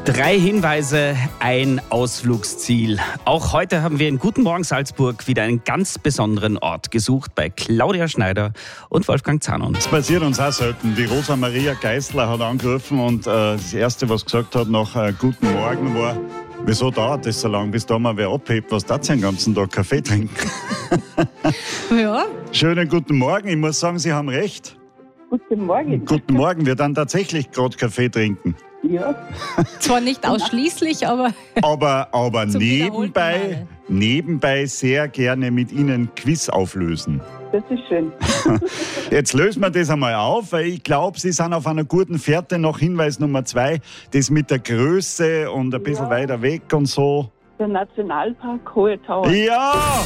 3 Hinweise, ein Ausflugsziel. Auch heute haben wir in Guten Morgen Salzburg wieder einen ganz besonderen Ort gesucht bei Claudia Schneider und Wolfgang Zanon. Das passiert uns auch selten. Die Rosa Maria Geisler hat angerufen und das Erste, was gesagt hat nach Guten Morgen war: Wieso dauert das so lange, bis da mal wer abhebt? Was darf sie den ganzen Tag Kaffee trinken? Ja. Schönen guten Morgen. Ich muss sagen, Sie haben recht. Guten Morgen. Guten Morgen. Wir dann tatsächlich gerade Kaffee trinken. Ja, Zwar nicht ausschließlich, aber Aber Zum wiederholten nebenbei sehr gerne mit Ihnen Quiz auflösen. das ist schön. Jetzt lösen wir das einmal auf, weil ich glaube, Sie sind auf einer guten Fährte. Noch Hinweis Nummer 2, das mit der Größe und ein bisschen weiter weg und so. Der Nationalpark Hohe Tauern. Ja!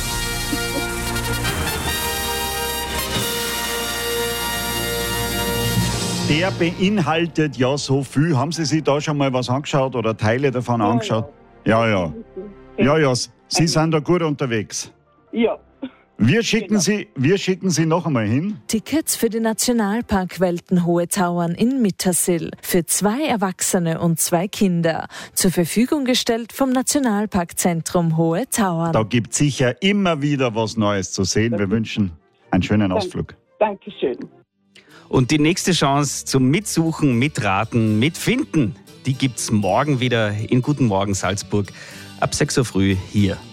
Der beinhaltet ja so viel. Haben Sie sich da schon mal was angeschaut oder Teile davon angeschaut? Ja. Ja, Sie sind da gut unterwegs. Ja. Wir schicken Sie noch einmal hin. Tickets für den Nationalpark Weltenhohe Tauern in Mittersill für 2 Erwachsene und 2 Kinder. Zur Verfügung gestellt vom Nationalparkzentrum Hohe Tauern. Da gibt es sicher immer wieder was Neues zu sehen. Wir wünschen einen schönen Ausflug. Dankeschön. Und die nächste Chance zum Mitsuchen, Mitraten, Mitfinden, die gibt's morgen wieder in Guten Morgen Salzburg ab 6 Uhr früh hier